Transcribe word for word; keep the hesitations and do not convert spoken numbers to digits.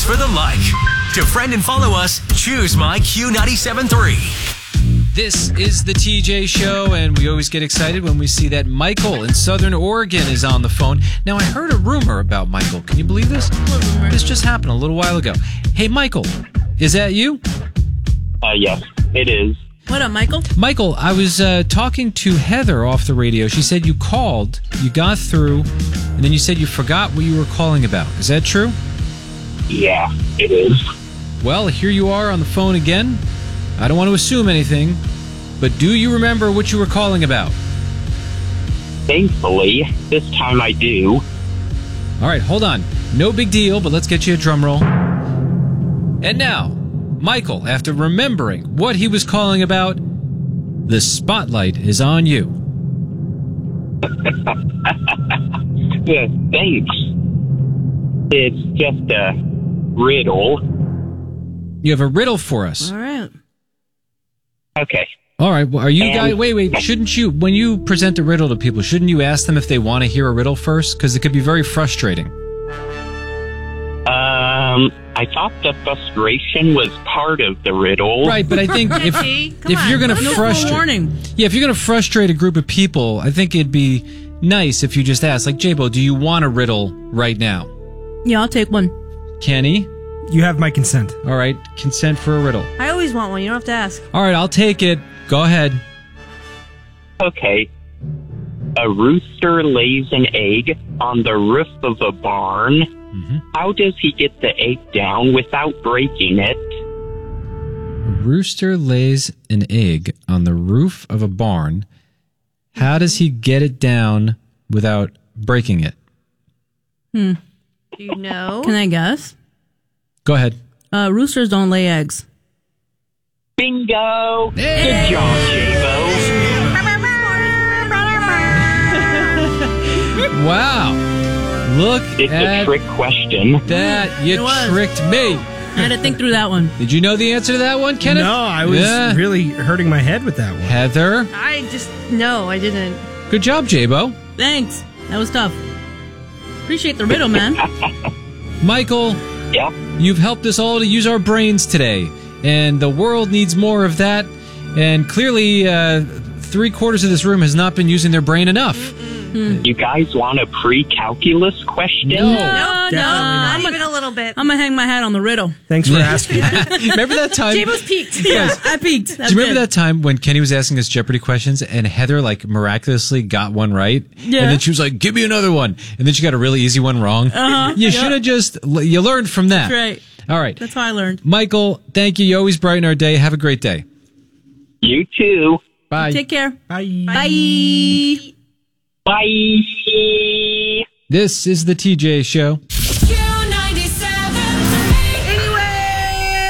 Thanks for the like. To friend and follow us, choose my Q ninety-seven point three. This is the T J Show, and we always get excited when we see that Michael in Southern Oregon is on the phone. Now, I heard a rumor about Michael. Can you believe this? What rumor? This just happened a little while ago. Hey, Michael, is that you? Uh, yes, it is. What up, Michael? Michael, I was uh, talking to Heather off the radio. She said you called, you got through, and then you said you forgot what you were calling about. Is that true? Yeah, it is. Well, here you are on the phone again. I don't want to assume anything, but do you remember what you were calling about? Thankfully, this time I do. All right, hold on. No big deal, but let's get you a drum roll. And now, Michael, after remembering what he was calling about, the spotlight is on you. Yeah, thanks. It's just a riddle. You have a riddle for us. All right. Okay. All right, well, are you And- guys... Wait, wait, shouldn't you... When you present a riddle to people, shouldn't you ask them if they want to hear a riddle first? Because it could be very frustrating. Um, I thought the frustration was part of the riddle. Right, but I think if Hey, come if on. you're going No to full frustrate... warning. Yeah, if you're going to frustrate a group of people, I think it'd be nice if you just ask, like, J-Bo, do you want a riddle right now? Yeah, I'll take one. Kenny? You have my consent. All right, consent for a riddle. I always want one. You don't have to ask. All right, I'll take it. Go ahead. Okay. A rooster lays an egg on the roof of a barn. Mm-hmm. How does he get the egg down without breaking it? A rooster lays an egg on the roof of a barn. How does he get it down without breaking it? Hmm. Do you know? Can I guess? Go ahead. Uh, roosters don't lay eggs. Bingo! Hey! Good job, J-Bo. Wow. Look It's at a trick question. that. You It was. tricked me. I had to think through that one. Did you know the answer to that one, Kenneth? No, I was Yeah. really hurting my head with that one. Heather. I just no, I didn't. Good job, J-Bo. Thanks. That was tough. Appreciate the riddle, man. Michael, Yeah. you've helped us all to use our brains today, and the world needs more of that. And clearly, uh, three quarters of this room has not been using their brain enough. You guys want a pre-calculus question? No. No, no. Definitely not. I'm Not even gonna, a little bit. I'm gonna hang my hat on the riddle. Thanks for asking. Remember that time? J-Bo's peaked. Yeah, I peeked. Do you remember that time when Kenny was asking us Jeopardy questions and Heather like miraculously got one right? Yeah. And then she was like, give me another one. And then she got a really easy one wrong. Uh-huh. You Yep. should have just, you learned from that. That's right. All right. That's how I learned. Michael, thank you. You always brighten our day. Have a great day. You too. Bye. Take care. Bye. Bye. Bye. This is the T J Show.